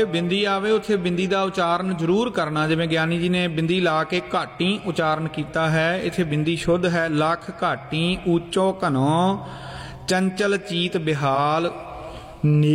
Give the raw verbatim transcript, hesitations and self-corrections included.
ਬਿੰਦੀ ਆਵੇ ਉੱਥੇ ਬਿੰਦੀ ਦਾ ਉਚਾਰਨ ਜ਼ਰੂਰ ਕਰਨਾ। ਜਿਵੇਂ ਗਿਆਨੀ ਜੀ ਨੇ ਬਿੰਦੀ ਲਾ ਕੇ ਘਾਟੀ ਉਚਾਰਨ ਕੀਤਾ ਹੈ, ਇੱਥੇ ਬਿੰਦੀ ਸ਼ੁੱਧ ਹੈ। ਲੱਖ ਘਾਟੀ ਉੱਚੋ ਘਨੋ ਚੰਚਲ ਚੀਤ ਬਿਹਾਲ।